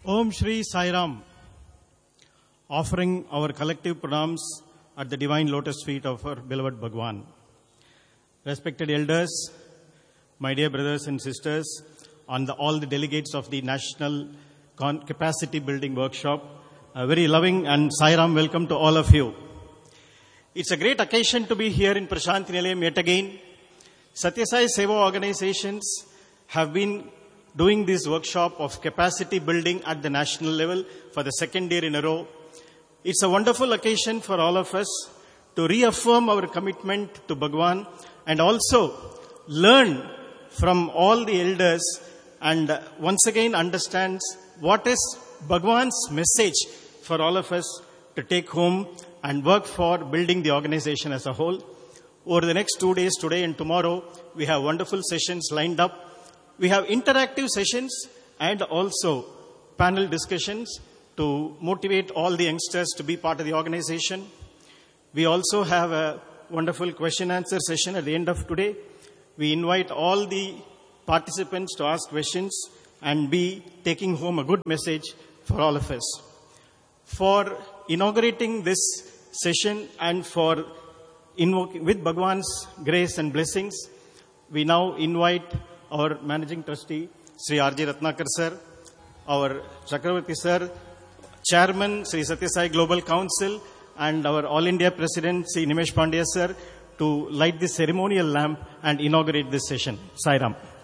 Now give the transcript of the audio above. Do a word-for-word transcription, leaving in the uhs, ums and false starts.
Om Shri Sai Ram, offering our collective pranams at the divine lotus feet of our beloved Bhagwan. Respected elders, my dear brothers and sisters, on the, all the delegates of the National Con- Capacity Building Workshop, a very loving and Sai Ram welcome to all of you. It's a great occasion to be here in Prashanti Nilayam yet again. Satya Sai Seva organizations have been doing this workshop of capacity building at the national level for the second year in a row. It's a wonderful occasion for all of us to reaffirm our commitment to Bhagwan and also learn from all the elders and once again understand what is Bhagwan's message for all of us to take home and work for building the organization as a whole. Over the next two days, today and tomorrow, we have wonderful sessions lined up. We have interactive sessions and also panel discussions to motivate all the youngsters to be part of the organization. We also have a wonderful question answer session at the end of today. We invite all the participants to ask questions and be taking home a good message for all of us. For inaugurating this session and for invoking with Bhagwan's grace and blessings, we now invite our Managing Trustee, Sri R J Ratnakar Sir, our Chakravarti Sir, Chairman, Sri Satya Sai Global Council, and our All India President, Sri Nimesh Pandya Sir, to light this ceremonial lamp and inaugurate this session. Sai Ram.